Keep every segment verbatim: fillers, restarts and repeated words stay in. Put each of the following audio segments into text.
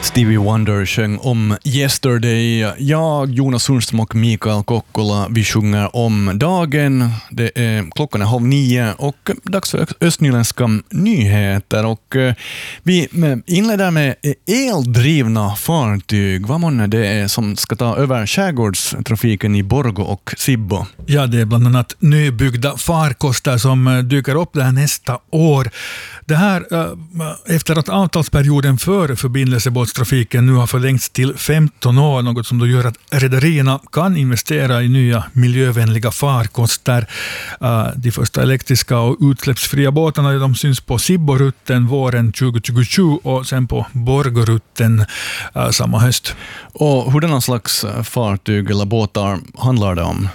Stevie Wonder sjöng om Yesterday. Jag, Jonas Sundström och Mikael Kokkola, vi sjunger om dagen. Det är, klockan är halv nio och dags för östnyländska nyheter. Och vi inleder med eldrivna fartyg. Vad månne det är som ska ta över skärgårdstrafiken i Borgå och Sibbo? Ja, det är bland annat nybyggda farkoster som dyker upp där nästa år. Det här efter att avtalsperioden för förbindelsebåtstrafiken nu har förlängts till femton år, något som då gör att rederierna kan investera i nya miljövänliga farkoster. De första elektriska och utsläppsfria båtarna de syns på Sibborutten våren tjugo tjugosju och sen på Borgårutten samma höst. Och hurdana slags fartyg eller båtar handlar det om?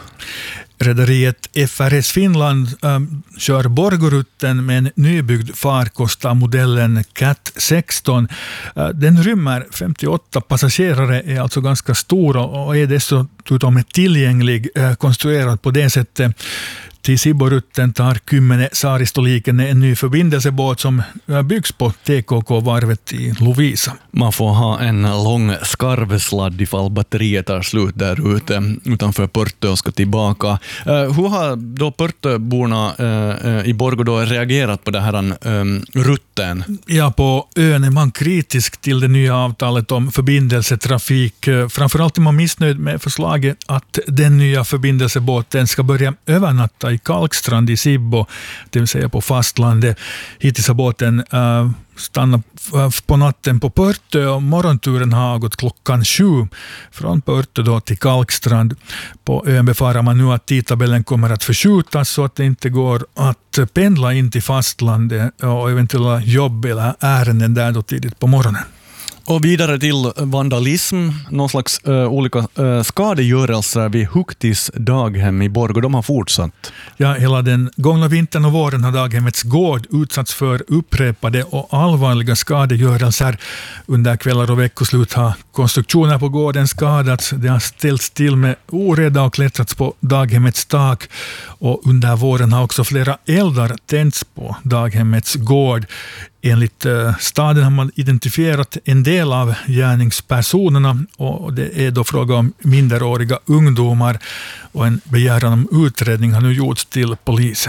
Rederiet F R S Finland äh, kör Borgårutten med en nybyggd farkost av modellen Cat sexton. Äh, den rymmer femtioåtta passagerare, är alltså ganska stor och är dessutom tillgänglig, äh, konstruerad på det sättet. Till Sibborutten tar Kymmene Saaristoliiken en ny förbindelsebåt som byggs på T K K-varvet i Lovisa. Man får ha en lång skarvsladd ifall batteriet tar slut där ute utanför Porto och ska tillbaka. Uh, hur har då Portoborna uh, i Borgå då reagerat på det här um, rutten? Ja, på ön är man kritisk till det nya avtalet om förbindelsetrafik. Framförallt är man missnöjd med förslaget att den nya förbindelsebåten ska börja övernatta i Kalkstrand i Sibbo, det vill säga på fastlandet. Hittills har båten äh, stannat på natten på Porto och morgonturen har gått klockan sju från Porto då till Kalkstrand. På ön befarar man nu att tidtabellen kommer att förskjutas så att det inte går att pendla in till fastlandet och eventuella jobb eller ärenden där då tidigt på morgonen. Och vidare till vandalism, någon slags uh, olika uh, skadegörelser vid Huktis daghem i Borgå, de har fortsatt. Ja, hela den gångna vintern och våren har daghemmets gård utsatts för upprepade och allvarliga skadegörelser. Under kvällar och veckoslut har konstruktioner på gården skadats, det har ställts till med oreda och klättrats på daghemmets tak. Och under våren har också flera eldar tänts på daghemmets gård. Enligt staden har man identifierat en del av gärningspersonerna och det är då fråga om minderåriga ungdomar och en begäran om utredning har nu gjorts till polisen.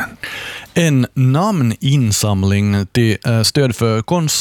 En namninsamling till stöd för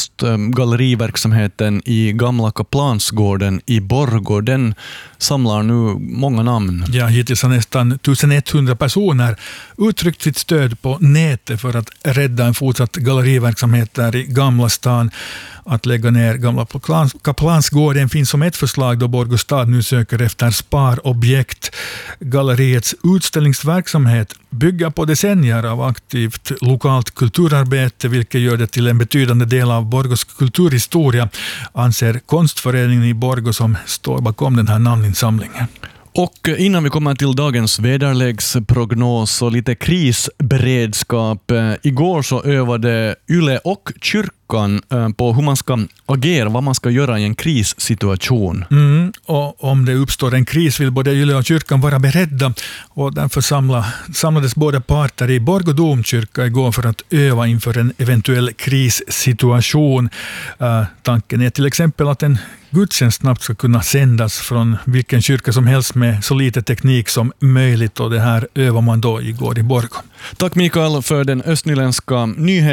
konstgalleriverksamheten i Gamla Kaplansgården i Borgå, den samlar nu många namn. Ja, hittills har nästan elva personer uttryckt sitt stöd på nätet för att rädda en fortsatt galleriverksamhet där i Gamla stan. Att lägga ner Gamla Kaplansgården finns som ett förslag då Borgå stad nu söker efter sparobjekt. Galleriets utställningsverksamhet bygger på decennier av aktivt lokalt kulturarbete, vilket gör det till en betydande del av Borgås kulturhistoria, anser konstföreningen i Borgå som står bakom den här namninsamlingen. Och innan vi kommer till dagens väderleksprognos och lite krisberedskap. Igår så övade Yle och kyrkan på hur man ska agera, vad man ska göra i en krissituation. Mm, och om det uppstår en kris vill både Yle och kyrkan vara beredda och därför samla, samlades båda parter i Borgå domkyrka igår för att öva inför en eventuell krissituation. Uh, tanken är till exempel att en gudstjänst snabbt ska kunna sändas från vilken kyrka som helst med så lite teknik som möjligt och det här övar man då igår i Borgå. Tack Mikael för den östnyländska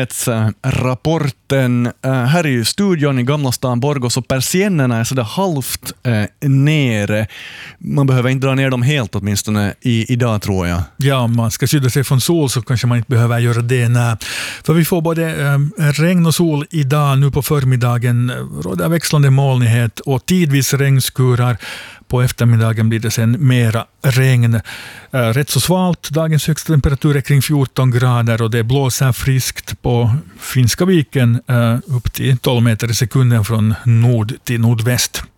nyhetsrapporten. Här i studion i Gamla stan Borgå så persiennerna är sådär halvt eh, nere. Man behöver inte dra ner dem helt åtminstone i, idag tror jag. Ja, om man ska skydda sig från sol så kanske man inte behöver göra det. Nej. För vi får både eh, regn och sol idag. Nu på förmiddagen råder växlande molnighet och tidvis regnskurar. På eftermiddagen blir det sen mera regn. Äh, rätt så svalt. Dagens högsta temperatur är kring fjorton grader och det blåser friskt på Finska viken äh, upp till tolv meter i sekunden från nord till nordväst.